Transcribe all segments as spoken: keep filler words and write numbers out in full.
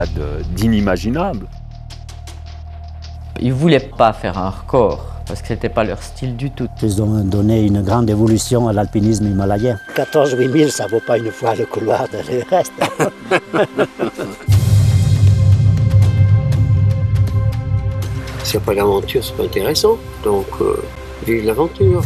de- d'inimaginable. Ils ne voulaient pas faire un record, parce que ce n'était pas leur style du tout. Ils ont donné une grande évolution à l'alpinisme himalayen. quatorze huit mille, ça ne vaut pas une fois le couloir de l'Everest. S'il n'y a pas d'aventure, c'est pas intéressant. Donc, euh, vive l'aventure.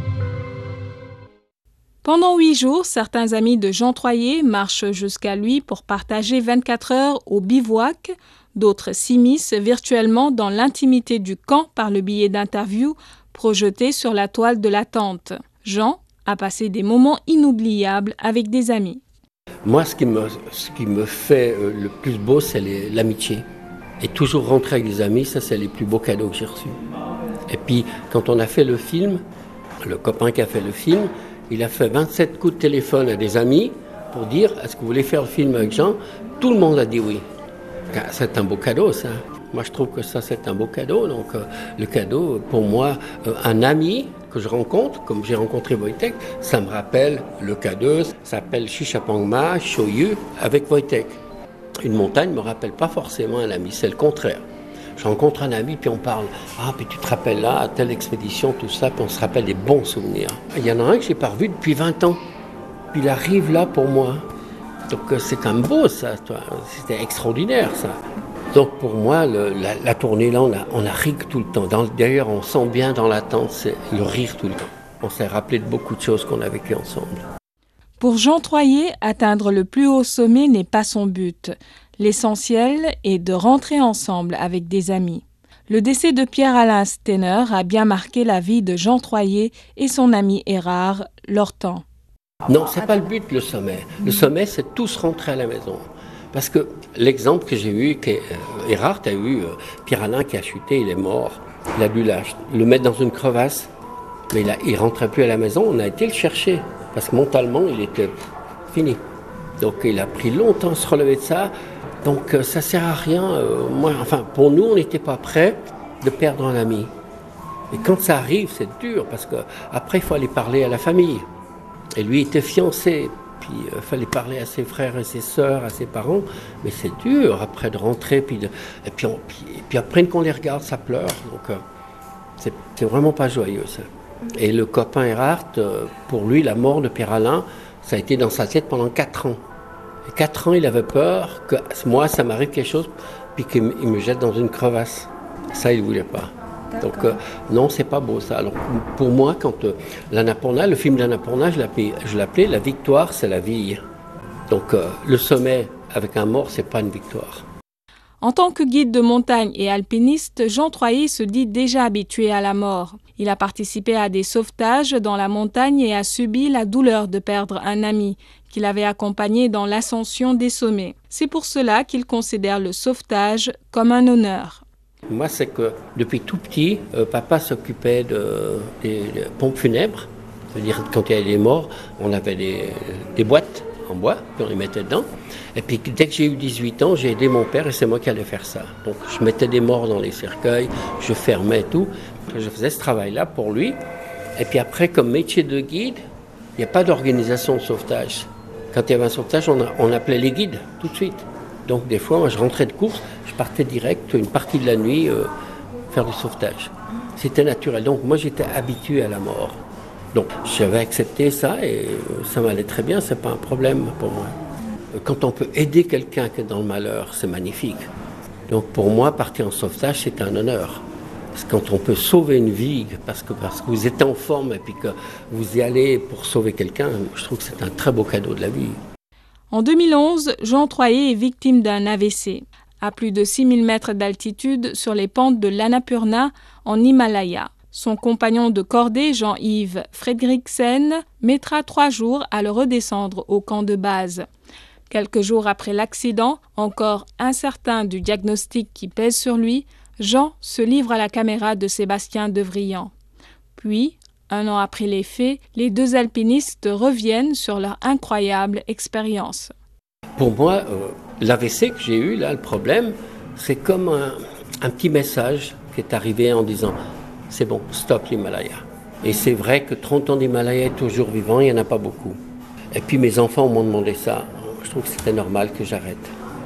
Pendant huit jours, certains amis de Jean Troyer marchent jusqu'à lui pour partager vingt-quatre heures au bivouac. D'autres s'immiscent virtuellement dans l'intimité du camp par le biais d'interviews projetées sur la toile de la tente. Jean a passé des moments inoubliables avec des amis. Moi, ce qui me, ce qui me fait euh, le plus beau, c'est les- l'amitié. Et toujours rentrer avec des amis, ça, c'est les plus beaux cadeaux que j'ai reçus. Et puis, quand on a fait le film, le copain qui a fait le film, il a fait vingt-sept coups de téléphone à des amis pour dire « Est-ce que vous voulez faire le film avec Jean ?» Tout le monde a dit oui. C'est un beau cadeau, ça. Moi, je trouve que ça, c'est un beau cadeau. Donc, euh, le cadeau, pour moi, euh, un ami que je rencontre, comme j'ai rencontré Wojtek, ça me rappelle le cadeau, ça s'appelle Shishapangma, Shoyu, avec Wojtek. Une montagne ne me rappelle pas forcément un ami, c'est le contraire. Je rencontre un ami, puis on parle. Ah, puis tu te rappelles là, à telle expédition, tout ça, puis on se rappelle des bons souvenirs. Il y en a un que je n'ai pas revu depuis vingt ans. Puis il arrive là pour moi. Donc euh, c'est quand même beau, ça. Toi. C'était extraordinaire, ça. Donc pour moi, le- la, la tournée là, on a, on a ri tout le temps. Dans- D'ailleurs, on sent bien dans l'attente, c'est le rire tout le temps. On s'est rappelé de beaucoup de choses qu'on a vécues ensemble. Pour Jean Troyer, atteindre le plus haut sommet n'est pas son but. L'essentiel est de rentrer ensemble avec des amis. Le décès de Pierre-Alain Steiner a bien marqué la vie de Jean Troyer et son ami Erard, Lortan. Non, c'est pas le but, le sommet. Le sommet, c'est tous rentrer à la maison. Parce que l'exemple que j'ai eu, que euh, Erard a eu, euh, Pierre-Alain qui a chuté, il est mort. Il a dû la- le mettre dans une crevasse. Mais il, a, il rentrait plus à la maison, on a été le chercher. Parce que mentalement, il était fini. Donc il a pris longtemps à se relever de ça. Donc euh, ça sert à rien. euh, moi, enfin, pour nous, on n'était pas prêts de perdre un ami. Et quand ça arrive, c'est dur. Parce qu'après, il faut aller parler à la famille. Et lui était fiancé, puis il euh, fallait parler à ses frères et ses sœurs, à ses parents, mais c'est dur après de rentrer, puis, de, et, puis on- puis, et puis après qu'on les regarde, ça pleure, donc euh, c'est, c'est vraiment pas joyeux ça. Et le copain Erard, euh, pour lui, la mort de Pierre-Alain, ça a été dans sa tête pendant quatre ans. Et quatre ans, il avait peur que moi, ça m'arrive quelque chose, puis qu'il me il me jette dans une crevasse. Ça, il ne voulait pas. Donc, euh, non, c'est pas beau ça. Alors, pour moi, quand euh, l'Annapurna, le film d'Annapurna, je l'appelais, je l'appelais La victoire, c'est la vie. Donc, euh, le sommet avec un mort, c'est pas une victoire. En tant que guide de montagne et alpiniste, Jean Troyer se dit déjà habitué à la mort. Il a participé à des sauvetages dans la montagne et a subi la douleur de perdre un ami qu'il avait accompagné dans l'ascension des sommets. C'est pour cela qu'il considère le sauvetage comme un honneur. Moi, c'est que depuis tout petit, euh, papa s'occupait de, des, des pompes funèbres. C'est-à-dire, quand il y avait des morts, on avait des, des boîtes en bois, puis on les mettait dedans. Et puis, dès que j'ai eu dix-huit ans, j'ai aidé mon père et c'est moi qui allais faire ça. Donc, je mettais des morts dans les cercueils, je fermais tout. Je faisais ce travail-là pour lui. Et puis après, comme métier de guide, il n'y a pas d'organisation de sauvetage. Quand il y avait un sauvetage, on, a, on appelait les guides tout de suite. Donc, des fois, moi, je rentrais de course, je partais direct, une partie de la nuit, euh, faire du sauvetage. C'était naturel. Donc, moi, j'étais habitué à la mort. Donc, j'avais accepté ça et euh, ça m'allait très bien, c'est pas un problème pour moi. Quand on peut aider quelqu'un qui est dans le malheur, c'est magnifique. Donc, pour moi, partir en sauvetage, c'est un honneur. Parce que quand on peut sauver une vie, parce que, parce que vous êtes en forme et puis que vous y allez pour sauver quelqu'un, je trouve que c'est un très beau cadeau de la vie. En deux mille onze, Jean Troyer est victime d'un A V C. À plus de six mille mètres d'altitude sur les pentes de l'Annapurna, en Himalaya. Son compagnon de cordée, Jean-Yves Fredriksen, mettra trois jours à le redescendre au camp de base. Quelques jours après l'accident, encore incertain du diagnostic qui pèse sur lui, Jean se livre à la caméra de Sébastien Devrillon. Puis, un an après les faits, les deux alpinistes reviennent sur leur incroyable expérience. Pour moi, euh, l'A V C que j'ai eu, là, le problème, c'est comme un, un petit message qui est arrivé en disant « c'est bon, stop l'Himalaya ». Et c'est vrai que trente ans d'Himalaya est toujours vivant, il n'y en a pas beaucoup. Et puis mes enfants m'ont demandé ça. Je trouve que c'était normal que j'arrête.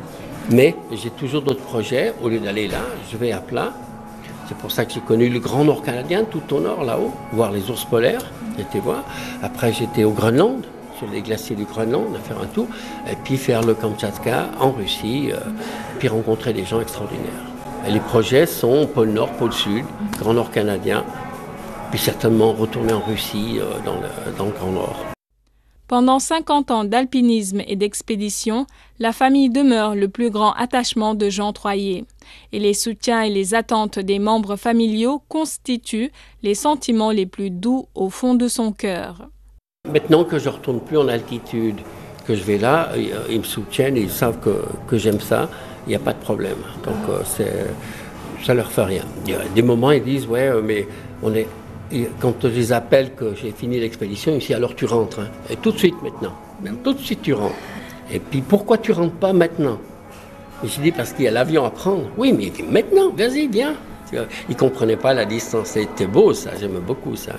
Mais j'ai toujours d'autres projets. Au lieu d'aller là, je vais à plat. C'est pour ça que j'ai connu le Grand Nord canadien, tout au nord, là-haut, voir les ours polaires, j'étais voir. Après, j'étais au Groenland, sur les glaciers du Groenland, à faire un tour, et puis faire le Kamtchatka en Russie, euh, puis rencontrer des gens extraordinaires. Et les projets sont pôle Nord, pôle Sud, Grand Nord canadien, puis certainement retourner en Russie, euh, dans, le, dans le Grand Nord. Pendant cinquante ans d'alpinisme et d'expédition, la famille demeure le plus grand attachement de Jean Troyer. Et les soutiens et les attentes des membres familiaux constituent les sentiments les plus doux au fond de son cœur. Maintenant que je ne retourne plus en altitude, que je vais là, ils me soutiennent et ils savent que, que j'aime ça, il n'y a pas de problème. Donc euh, c'est, ça ne leur fait rien. Il y a des moments, ils disent, ouais, mais on est... Et quand je les appelle que j'ai fini l'expédition, ici, alors tu rentres. Hein. Et tout de suite maintenant. Tout de suite tu rentres. Et puis pourquoi tu rentres pas maintenant? Et j'ai dit parce qu'il y a l'avion à prendre. Oui, mais maintenant, vas-y, viens. Ils ne comprenaient pas la distance. C'était beau ça, j'aime beaucoup ça.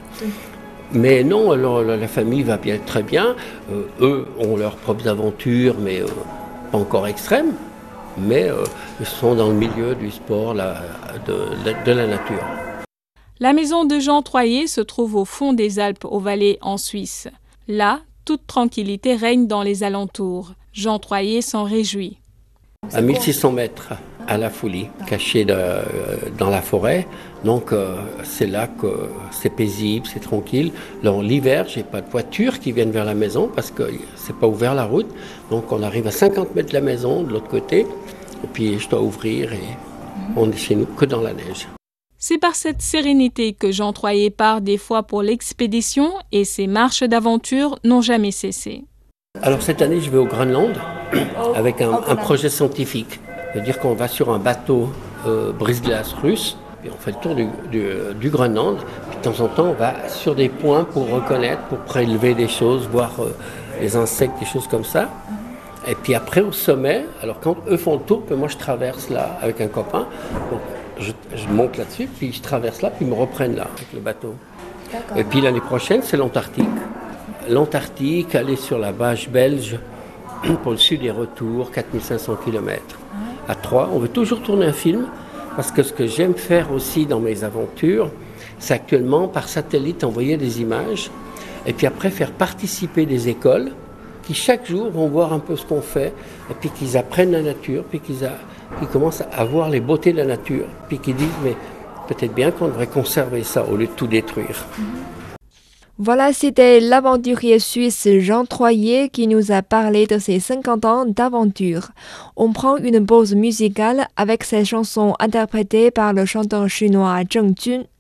Mais non, alors, la famille va bien, très bien. Euh, eux ont leurs propres aventures, mais euh, pas encore extrêmes. Mais euh, ils sont dans le milieu du sport, la, de, de, de la nature. La maison de Jean Troyer se trouve au fond des Alpes au Valais en Suisse. Là, toute tranquillité règne dans les alentours. Jean Troyer s'en réjouit. À mille six cents mètres à la Folie, caché de, euh, dans la forêt. Donc euh, c'est là que c'est paisible, c'est tranquille. Alors, l'hiver, j'ai pas de voitures qui viennent vers la maison parce que c'est pas ouvert la route. Donc on arrive à cinquante mètres de la maison de l'autre côté. Et puis je dois ouvrir et on est chez nous que dans la neige. C'est par cette sérénité que Jean Troyer part des fois pour l'expédition et ses marches d'aventure n'ont jamais cessé. Alors cette année, je vais au Groenland avec un, un projet scientifique. C'est-à-dire qu'on va sur un bateau euh, brise-glace russe, et on fait le tour du, du, du Groenland. Puis de temps en temps, on va sur des points pour reconnaître, pour prélever des choses, voir euh, les insectes, des choses comme ça. Et puis après, au sommet, alors quand eux font le tour, puis moi je traverse là avec un copain. Donc, Je, je monte là-dessus, puis je traverse là, puis ils me reprennent là, avec le bateau. D'accord. Et puis l'année prochaine, c'est l'Antarctique. L'Antarctique, aller sur la bâche belge, pour le sud et retour, quatre mille cinq cents kilomètres. À Troyes, on veut toujours tourner un film, parce que ce que j'aime faire aussi dans mes aventures, c'est actuellement, par satellite, envoyer des images, et puis après faire participer des écoles, qui chaque jour vont voir un peu ce qu'on fait, et puis qu'ils apprennent la nature, puis qu'ils a... qui commencent à voir les beautés de la nature, puis qui disent mais peut-être bien qu'on devrait conserver ça au lieu de tout détruire. Voilà, c'était l'aventurier suisse Jean Troyer qui nous a parlé de ses cinquante ans d'aventure. On prend une pause musicale avec cette chanson interprétée par le chanteur chinois Zheng Jun.